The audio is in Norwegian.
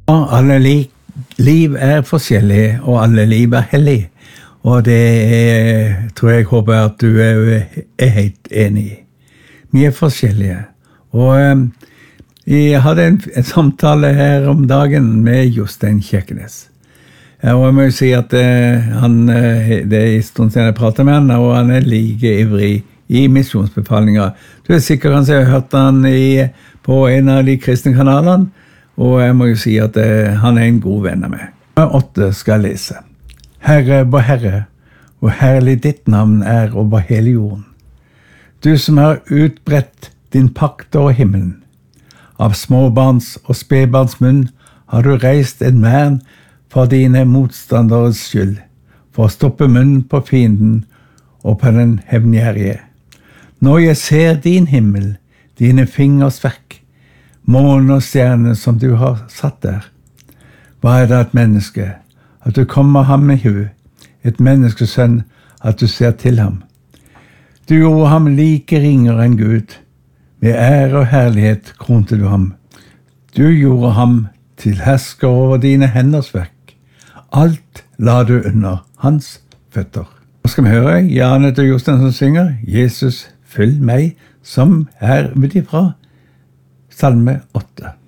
Alle liv forskjellige, og alle liv hellige. Og det tror jeg håper at du helt enig i. Vi forskjellige. Og jeg hadde en samtale her om dagen med Jostein Kirkenes. Og jeg må jo si at det en stund siden jeg pratet med han, og han like ivrig i misjonsbefalinger. Du sikkert kanskje har hørt han på en av de kristne kanalene, og jeg må jo si at han en god venn av meg. 8 skal jeg lese. Herre, vår Herre, hvor herlig ditt navn over hele jorden. Du som har utbredt din pakt over himmelen. Av småbarns og spedbarns munn har du reist en vern for dine motstanderes skyld, for å stoppe munnen på fienden og på den hevngjerrige. Når jeg ser din himmel, dine fingers verk, månen og stjerne som du har satt der. Hva det et menneske, at du kommer ham i hu, et menneskesønn, at du ser til ham. Du gjorde ham like ringere enn Gud, med ære og herlighet kronte du ham. Du gjorde ham til hersker over dine henders verk. Alt la du under hans føtter. Nå skal vi høre Janet og Jostein som synger Jesus, følg meg, som utifra Salme 8.